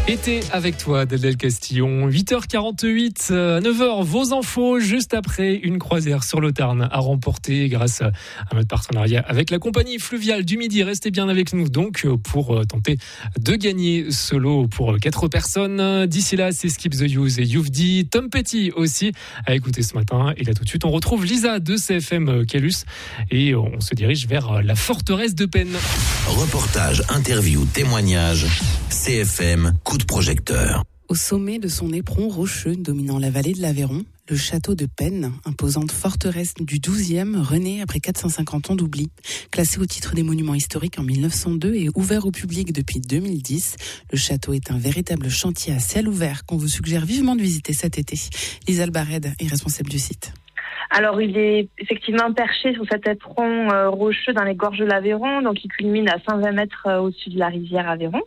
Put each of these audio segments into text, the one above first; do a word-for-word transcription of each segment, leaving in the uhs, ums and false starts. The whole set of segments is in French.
Été avec toi, Adèle Castillon. huit heures quarante-huit, neuf heures, vos infos, juste après une croisière sur le Tarn à remporter grâce à notre partenariat avec la compagnie fluviale du Midi. Restez bien avec nous donc pour tenter de gagner ce lot pour quatre personnes. D'ici là, c'est Skip the Use et Youvdi, Tom Petty aussi à écouter ce matin. Et là tout de suite, on retrouve Lisa de C F M Calus et on se dirige vers la forteresse de Penne. Reportage, interview, témoignage, C F M, coup de projecteur. Au sommet de son éperon rocheux dominant la vallée de l'Aveyron, le château de Penne, imposante forteresse du douzième, renaît après quatre cent cinquante ans d'oubli. Classé au titre des monuments historiques en mille neuf cent deux et ouvert au public depuis deux mille dix, le château est un véritable chantier à ciel ouvert qu'on vous suggère vivement de visiter cet été. Lisa Albared est responsable du site. Alors, il est effectivement perché sur cet éperon euh, rocheux dans les gorges de l'Aveyron, donc il culmine à cent vingt mètres euh, au-dessus de la rivière Aveyron.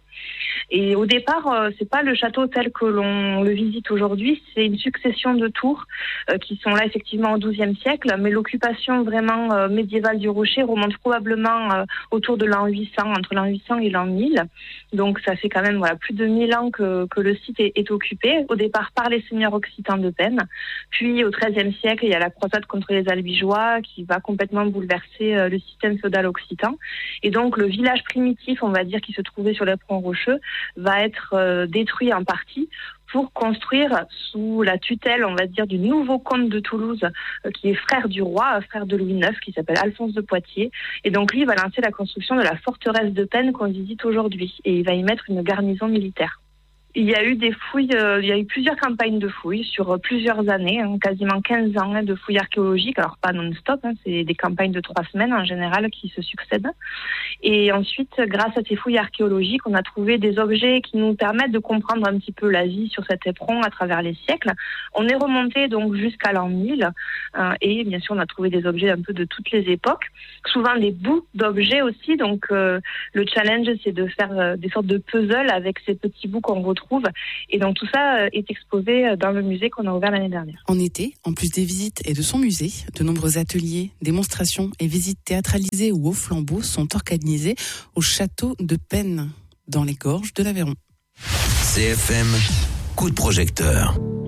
Et au départ, euh, c'est pas le château tel que l'on le visite aujourd'hui, c'est une succession de tours euh, qui sont là effectivement au douzième siècle, mais l'occupation vraiment euh, médiévale du rocher remonte probablement euh, autour de l'an huit cents, entre l'an huit cents et l'an mille. Donc ça fait quand même voilà plus de mille ans que, que le site est, est occupé, au départ par les seigneurs occitans de Penne, puis au treizième siècle, il y a la croisade contre les Albigeois qui va complètement bouleverser euh, le système féodal occitan. Et donc le village primitif, on va dire, qui se trouvait sur l'éperon rocheux, va être euh, détruit en partie pour construire sous la tutelle, on va dire, du nouveau comte de Toulouse, euh, qui est frère du roi, frère de Louis neuf, qui s'appelle Alphonse de Poitiers. Et donc lui, il va lancer la construction de la forteresse de Penne qu'on visite aujourd'hui. Et il va y mettre une garnison militaire. Il y a eu des fouilles, euh, il y a eu plusieurs campagnes de fouilles sur euh, plusieurs années, hein, quasiment quinze ans hein, de fouilles archéologiques, alors pas non-stop, hein, c'est des campagnes de trois semaines en général qui se succèdent. Et ensuite, grâce à ces fouilles archéologiques, on a trouvé des objets qui nous permettent de comprendre un petit peu la vie sur cet éperon à travers les siècles. On est remonté donc jusqu'à l'an mille euh, et bien sûr on a trouvé des objets un peu de toutes les époques, souvent des bouts d'objets aussi, donc euh, le challenge c'est de faire euh, des sortes de puzzles avec ces petits bouts qu'on retrouve. Et donc tout ça est exposé dans le musée qu'on a ouvert l'année dernière. En été, en plus des visites et de son musée, de nombreux ateliers, démonstrations et visites théâtralisées ou au flambeau sont organisés au château de Penne, dans les gorges de l'Aveyron. C F M, coup de projecteur.